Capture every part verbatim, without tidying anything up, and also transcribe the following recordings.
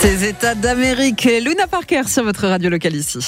Ces États d'Amérique, Luna Parker sur votre radio locale ici.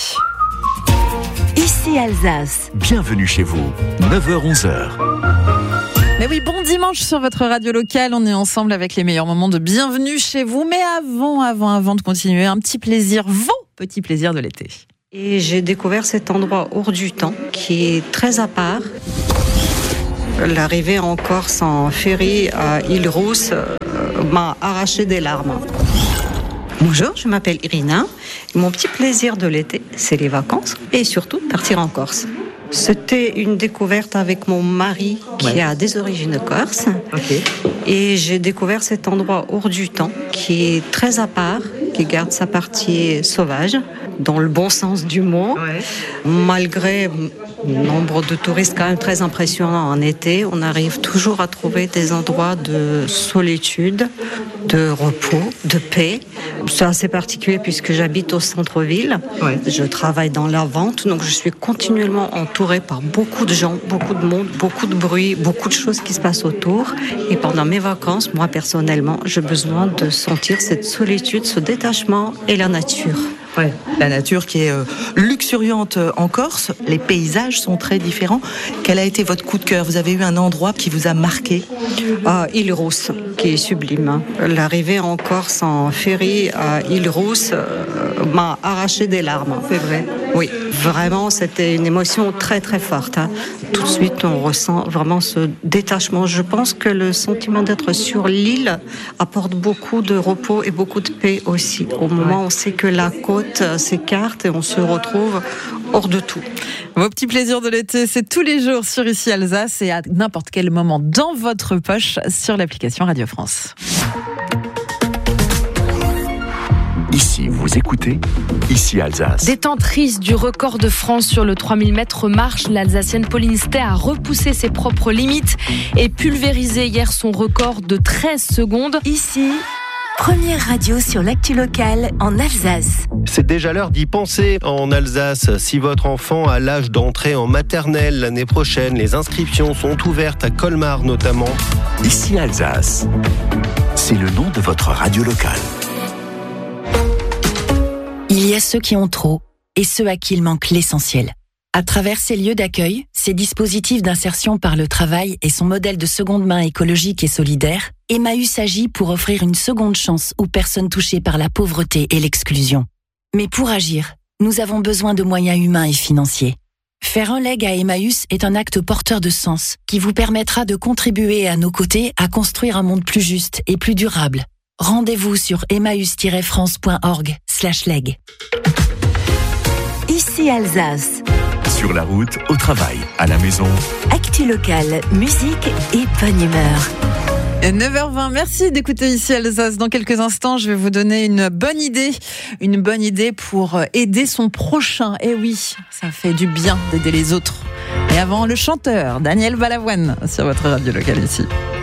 Ici Alsace. Bienvenue chez vous, neuf heures onze heures. Mais oui, bon dimanche sur votre radio locale. On est ensemble avec les meilleurs moments de bienvenue chez vous. Mais avant, avant, avant de continuer, un petit plaisir, vos petits plaisirs de l'été. Et j'ai découvert cet endroit hors du temps qui est très à part. L'arrivée en Corse en ferry à Île-Rousse euh, m'a arraché des larmes. Bonjour, je m'appelle Irina. Mon petit plaisir de l'été, c'est les vacances et surtout partir en Corse. C'était une découverte avec mon mari qui ouais. a des origines corses. Okay. Et j'ai découvert cet endroit hors du temps qui est très à part, qui garde sa partie sauvage, dans le bon sens du mot. Ouais. Malgré le nombre de touristes quand même très impressionnant en été, on arrive toujours à trouver des endroits de solitude, de repos, de paix. C'est assez particulier puisque j'habite au centre-ville. Ouais. Je travaille dans la vente, donc je suis continuellement entourée par beaucoup de gens, beaucoup de monde, beaucoup de bruit, beaucoup de choses qui se passent autour. Et pendant mes vacances, moi personnellement, j'ai besoin de sentir cette solitude, ce détachement et la nature. Ouais, la nature qui est euh, luxuriante en Corse, les paysages sont très différents. Quel a été votre coup de cœur ? Vous avez eu un endroit qui vous a marqué ? Ah, Île-Rousse, qui est sublime. L'arrivée en Corse en ferry à Île-Rousse euh, m'a arraché des larmes. C'est vrai ? Oui, vraiment, c'était une émotion très très forte. Hein. Tout de suite, on ressent vraiment ce détachement. Je pense que le sentiment d'être sur l'île apporte beaucoup de repos et beaucoup de paix aussi. Au moment où on sait que la côte s'écarte et on se retrouve hors de tout. Vos petits plaisirs de l'été, c'est tous les jours sur Ici Alsace et à n'importe quel moment dans votre poche sur l'application Radio France. Ici, vous écoutez Ici Alsace. Détentrice du record de France sur le trois mille mètres marche, l'Alsacienne Pauline Stey a repoussé ses propres limites et pulvérisé hier son record de treize secondes. Ici, première radio sur l'actu locale en Alsace. C'est déjà l'heure d'y penser en Alsace. Si votre enfant a l'âge d'entrer en maternelle l'année prochaine, les inscriptions sont ouvertes à Colmar notamment. Ici Alsace, c'est le nom de votre radio locale. Il y a ceux qui ont trop et ceux à qui il manque l'essentiel. À travers ces lieux d'accueil, ces dispositifs d'insertion par le travail et son modèle de seconde main écologique et solidaire, Emmaüs agit pour offrir une seconde chance aux personnes touchées par la pauvreté et l'exclusion. Mais pour agir, nous avons besoin de moyens humains et financiers. Faire un leg à Emmaüs est un acte porteur de sens qui vous permettra de contribuer à nos côtés à construire un monde plus juste et plus durable. Rendez-vous sur emmaüs tiret france point org slash leg. Ici Alsace. Sur la route, au travail, à la maison. Actu locale, musique et bonne humeur. neuf heures vingt, merci d'écouter Ici Alsace. Dans quelques instants, je vais vous donner une bonne idée. Une bonne idée pour aider son prochain. Eh oui, ça fait du bien d'aider les autres. Et avant, le chanteur Daniel Balavoine sur votre radio locale ici.